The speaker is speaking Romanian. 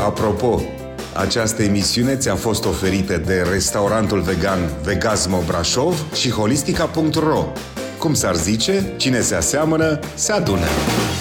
Apropo, această emisiune ți-a fost oferită de restaurantul vegan Vegasmo Brașov și Holistica.ro. Cum s-ar zice, cine se aseamănă, se adună.